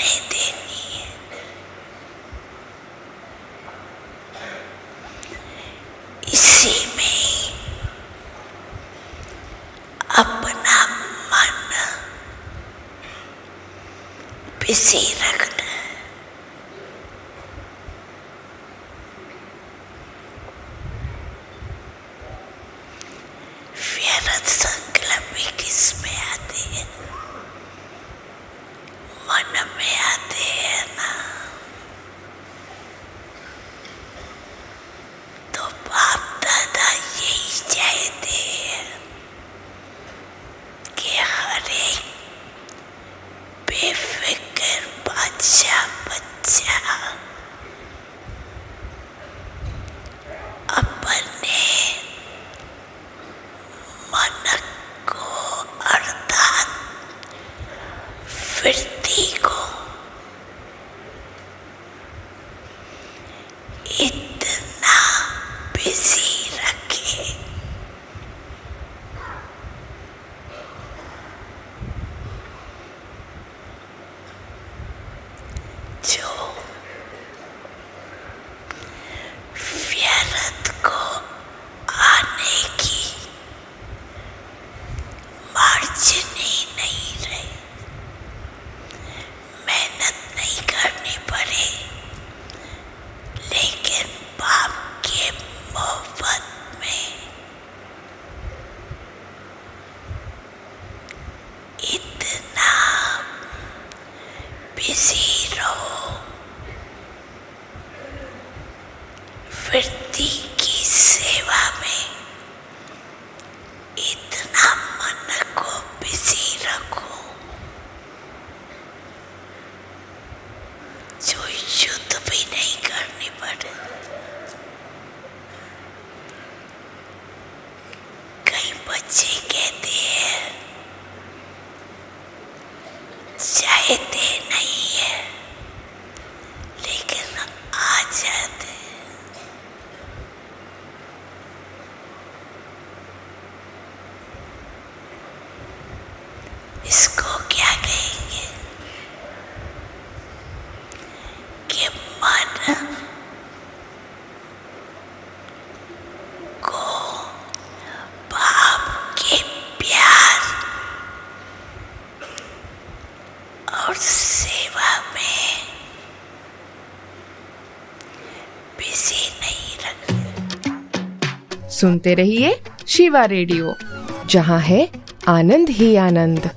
रहने देनी है। इसी में अपना मन बिजी रखना है। व्यर्थ संकल्प भी किसमें आते हैं? मन में आते हैं ना। तो बाप दादा यही चाहते हैं कि हर एक बेफिक्र बच्चा अपने मन को अर्थात वृत्ति को इतना बिजी रखे जो व्यर्थ को आने की मार्जिन ही नहीं रहे। मेहनत नहीं करनी पड़े, लेकिन बाप के मोहब्बत में इतना बिजी रहो, वृत्ति की सेवा में इतना मन को बिजी रखो जो युद्ध भी नहीं करनी पड़े। कई बच्चे कहते हैं चाहते नहीं है, लेकिन आ जाते हैं। इसको क्या कहेंगे कि मन को बाप के प्यार और सेवा में बिजी नहीं रखना। सुनते रहिए शिवा रेडियो, जहाँ है आनंद ही आनंद।